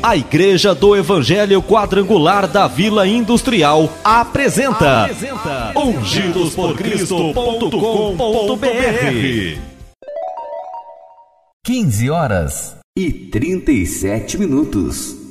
A Igreja do Evangelho Quadrangular da Vila Industrial apresenta ungidosporcristo.com.br. 15h37.